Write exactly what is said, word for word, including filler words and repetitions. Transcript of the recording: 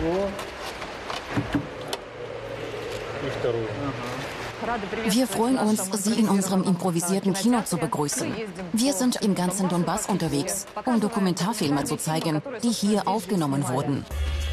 Wir freuen uns, Sie in unserem improvisierten Kino zu begrüßen. Wir sind im ganzen Donbass unterwegs, um Dokumentarfilme zu zeigen, die hier aufgenommen wurden.